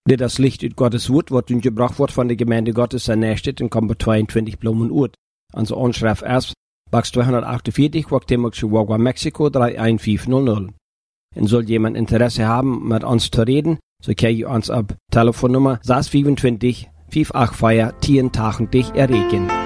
Dit das Licht uit Gottes Wort, wat uns gebracht wordt van de gemeente Gottes in Nijstedt en komt bij 22 Blumen uit. Onze onschrift is Box 248, Guatemala, Mexico 31500. En soll jemand Interesse haben, mit uns zu reden, so kann je uns ab Telefonnummer 625 584 1080 erreichen.